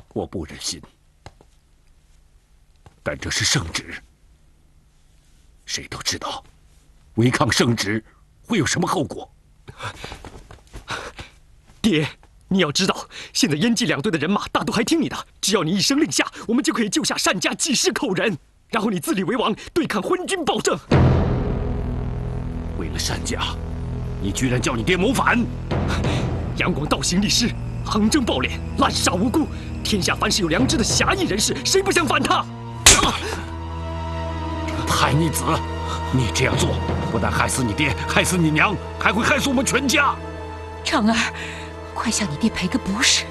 我不忍心，但这是圣旨，谁都知道，违抗圣旨会有什么后果。 爹，你要知道，现在燕冀两队的人马大都还听你的，只要你一声令下，我们就可以救下单家几世口人，然后你自立为王，对抗昏君暴政。 为了单家，你居然叫你爹谋反！ 杨广倒行逆施，横征暴敛，滥杀无辜，天下凡是有良知的侠义人士，谁不想反他？ 太逆子，你这样做不但害死你爹，害死你娘，还会害死我们全家。 长儿，快向你爹赔个不是。